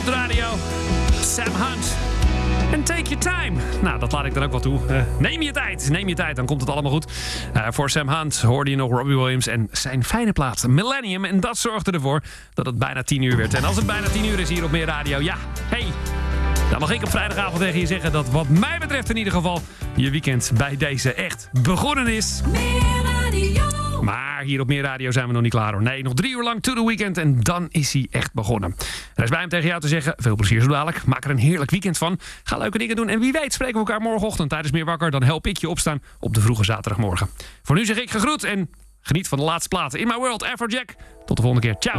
De radio, Sam Hunt. En take your time. Nou, dat laat ik dan ook wel toe. Neem je tijd, dan komt het allemaal goed. Voor Sam Hunt hoorde je nog Robbie Williams en zijn fijne plaat Millennium. En dat zorgde ervoor dat het bijna 10 uur werd. En als het bijna 10 uur is hier op Meer Radio, ja, hey, dan mag ik op vrijdagavond tegen je zeggen dat wat mij betreft in ieder geval je weekend bij deze echt begonnen is. Meer Radio. Maar hier op Meer Radio zijn we nog niet klaar hoor. Nee, nog 3 uur lang to the weekend en dan is hij echt begonnen. Er is bij hem tegen jou te zeggen, veel plezier zo dadelijk. Maak er een heerlijk weekend van. Ga leuke dingen doen en wie weet spreken we elkaar morgenochtend tijdens Meer Wakker. Dan help ik je opstaan op de vroege zaterdagmorgen. Voor nu zeg ik gegroet en geniet van de laatste platen. In My World, Afrojack. Tot de volgende keer. Ciao.